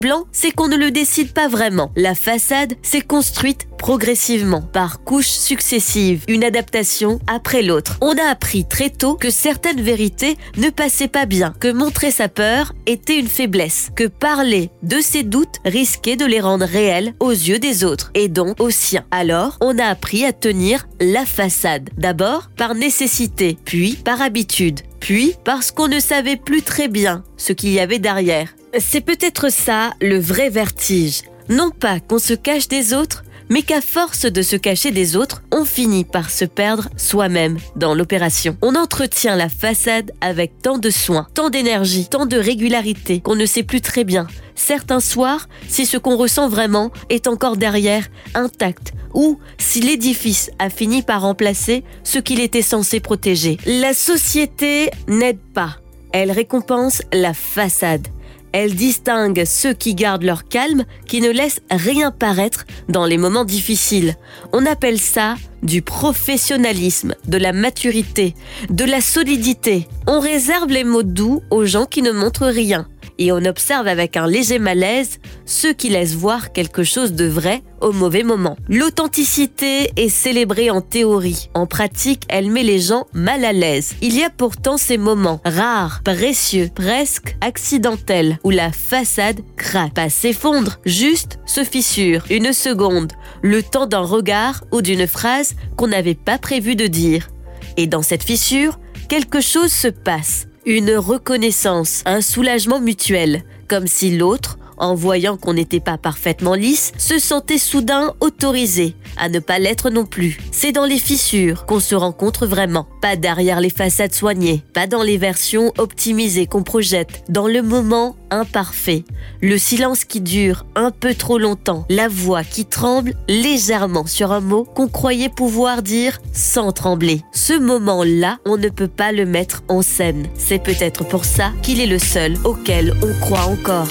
Blanc, c'est qu'on ne le décide pas vraiment. La façade s'est construite progressivement, par couches successives, une adaptation après l'autre. On a appris très tôt que certaines vérités ne passaient pas bien, que montrer sa peur était une faiblesse, que parler de ses doutes risquait de les rendre réels aux yeux des autres, et donc aux siens. Alors, on a appris à tenir la façade. D'abord, par nécessité, puis par habitude, puis parce qu'on ne savait plus très bien ce qu'il y avait derrière. C'est peut-être ça le vrai vertige. Non pas qu'on se cache des autres, mais qu'à force de se cacher des autres, on finit par se perdre soi-même dans l'opération. On entretient la façade avec tant de soin, tant d'énergie, tant de régularité qu'on ne sait plus très bien, certains soirs, si ce qu'on ressent vraiment est encore derrière, intact, ou si l'édifice a fini par remplacer ce qu'il était censé protéger. La société n'aide pas, elle récompense la façade. Elle distingue ceux qui gardent leur calme, qui ne laissent rien paraître dans les moments difficiles. On appelle ça du professionnalisme, de la maturité, de la solidité. On réserve les mots doux aux gens qui ne montrent rien. Et on observe avec un léger malaise ceux qui laissent voir quelque chose de vrai au mauvais moment. L'authenticité est célébrée en théorie. En pratique, elle met les gens mal à l'aise. Il y a pourtant ces moments rares, précieux, presque accidentels, où la façade craque, pas s'effondre, juste se fissure. Une seconde, le temps d'un regard ou d'une phrase qu'on n'avait pas prévu de dire. Et dans cette fissure, quelque chose se passe. Une reconnaissance, un soulagement mutuel, comme si l'autre, en voyant qu'on n'était pas parfaitement lisse, se sentait soudain autorisé à ne pas l'être non plus. C'est dans les fissures qu'on se rencontre vraiment, pas derrière les façades soignées, pas dans les versions optimisées qu'on projette, dans le moment imparfait, le silence qui dure un peu trop longtemps, la voix qui tremble légèrement sur un mot qu'on croyait pouvoir dire sans trembler. Ce moment-là, on ne peut pas le mettre en scène. C'est peut-être pour ça qu'il est le seul auquel on croit encore.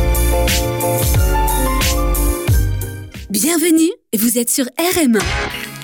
Bienvenue, vous êtes sur RM1.